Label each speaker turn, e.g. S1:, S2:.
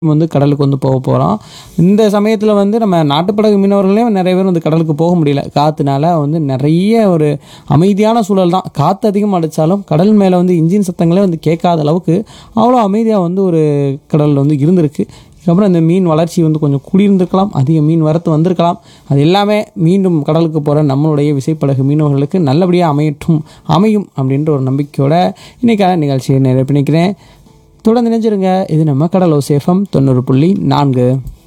S1: வந்து கடலுக்கு வந்து போக போகிறோம். இந்த சமயத்தில் வந்து நம்ம நாட்டுப்படகு மீனவர்களே நிறைய பேர் வந்து கடலுக்கு போக முடியல. காற்றுனால வந்து நிறைய ஒரு அமைதியான சூழல் தான். காற்று அதிகமாக அடித்தாலும் கடல் மேலே வந்து இன்ஜின் சத்தங்களே வந்து கேட்காத அளவுக்கு அவ்வளோ அமைதியாக வந்து ஒரு கடல் வந்து இருந்திருக்கு. இதுக்கப்புறம் இந்த மீன் வளர்ச்சி வந்து கொஞ்சம் கூடியிருந்திருக்கலாம், அதிக மீன் வரத்து வந்திருக்கலாம். அது எல்லாமே மீண்டும் கடலுக்கு போகிற நம்மளுடைய விசைப்படகு மீனவர்களுக்கு நல்லபடியாக அமையும் அப்படின்ற ஒரு நம்பிக்கையோட இன்றைக்கான நிகழ்ச்சியை நிறைவு பண்ணிக்கிறேன். தொடர்ந்து நினைச்சிருங்க. இது நம்ம கடலோசை எஃப்எம் 90.4.